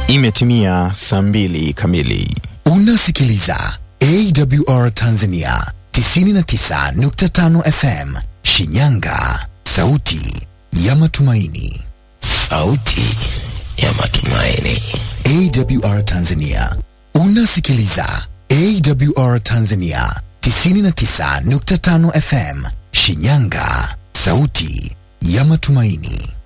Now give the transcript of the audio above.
Imetimia saa 2 kamili. Unasikiliza AWR Tanzania 99.5 FM Shinyanga, sauti ya matumaini. Sauti ya matumaini. AWR Tanzania. Unasikiliza AWR Tanzania 99.5 FM Shinyanga, sauti ya matumaini.